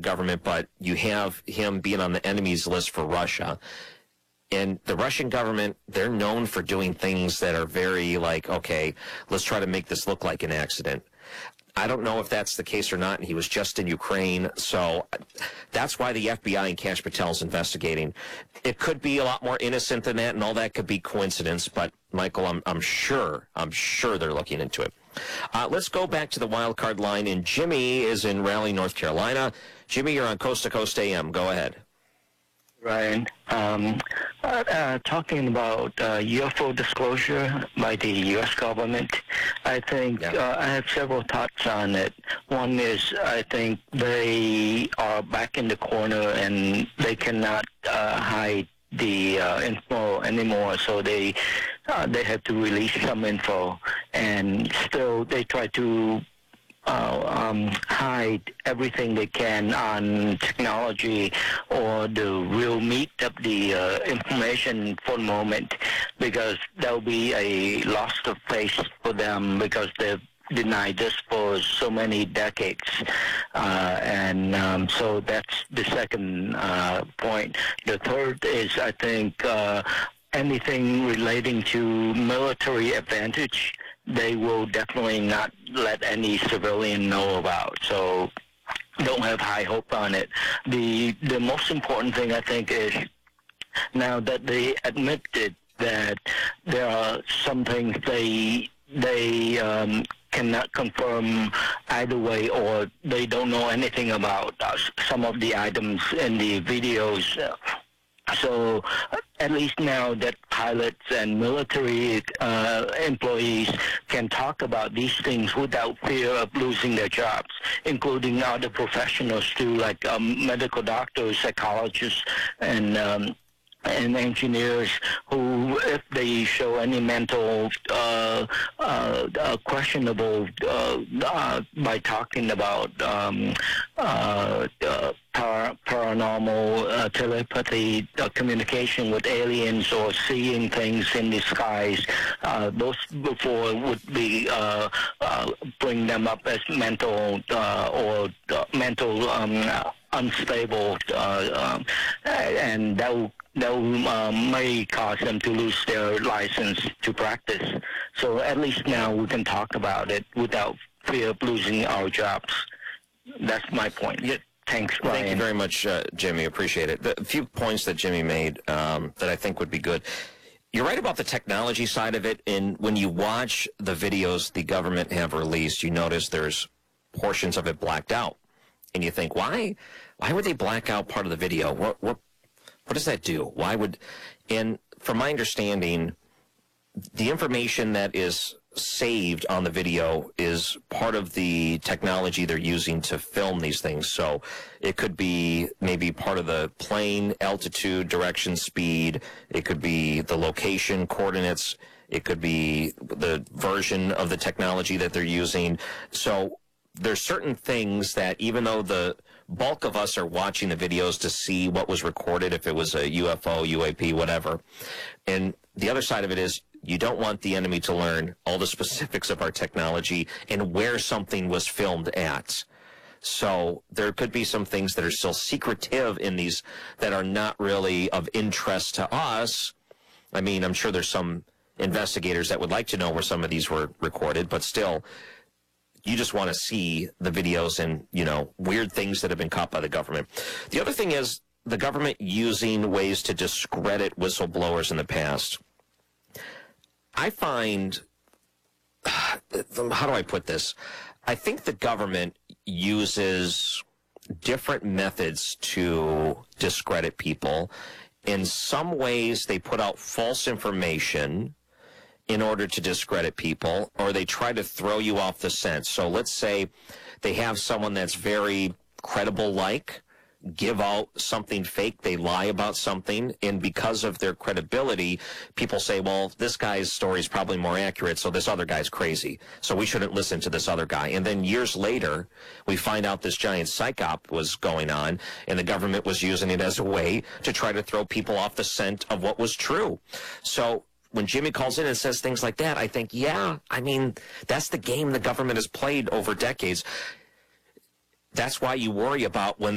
government, but you have him being on the enemies list for Russia. And the Russian government, they're known for doing things that are very like, okay, let's try to make this look like an accident. I don't know if that's the case or not, and he was just in Ukraine, so that's why the FBI and Kash Patel is investigating. It could be a lot more innocent than that, and all that could be coincidence, but, Michael, I'm sure they're looking into it. Let's go back to the wild card line, and Jimmy is in Raleigh, North Carolina. Jimmy, you're on Coast to Coast AM. Go ahead. Ryan, talking about UFO disclosure by the U.S. government, I think I have several thoughts on it. One is I think they are back in the corner and they cannot hide the info anymore, so they have to release some info, and still they try to hide everything they can on technology or the real meat of the information for the moment, because there'll be a loss of face for them because they've denied this for so many decades. So that's the second point. The third is, I think, anything relating to military advantage, they will definitely not let any civilian know about. So don't have high hope on it. The most important thing, I think, is now that they admitted that there are some things they cannot confirm either way, or they don't know anything about some of the items in the videos. So at least now that pilots and military employees can talk about these things without fear of losing their jobs, including other professionals too, like medical doctors, psychologists, and engineers who, if they show any mental questionable by talking about paranormal telepathy, communication with aliens, or seeing things in the skies, those before would be bring them up as mental or mental unstable, and that may cause them to lose their license to practice. So at least now we can talk about it without fear of losing our jobs. That's my point. Yeah. Thanks, Ryan. Thank you very much, Jimmy. Appreciate it. The few points that Jimmy made that I think would be good. You're right about the technology side of it, and when you watch the videos the government have released, you notice there's portions of it blacked out. And you think, why would they black out part of the video? What does that do? Why would, and from my understanding, the information that is saved on the video is part of the technology they're using to film these things. So it could be maybe part of the plane, altitude, direction, speed. It could be the location, coordinates. It could be the version of the technology that they're using. So there's certain things that, even though the bulk of us are watching the videos to see what was recorded, if it was a UFO, UAP, whatever, and the other side of it is you don't want the enemy to learn all the specifics of our technology and where something was filmed at. So there could be some things that are still secretive in these that are not really of interest to us. I mean, I'm sure there's some investigators that would like to know where some of these were recorded, but still, you just want to see the videos and, you know, weird things that have been caught by the government. The other thing is the government using ways to discredit whistleblowers in the past. I find, how do I put this? I think the government uses different methods to discredit people. In some ways, they put out false information in order to discredit people, or they try to throw you off the scent. So let's say they have someone that's very credible-like, give out something fake, they lie about something, and because of their credibility, people say, well, this guy's story is probably more accurate, so this other guy's crazy, so we shouldn't listen to this other guy. And then years later, we find out this giant psych op was going on, and the government was using it as a way to try to throw people off the scent of what was true. So when Jimmy calls in and says things like that, I think, yeah, I mean, that's the game the government has played over decades. That's why you worry about when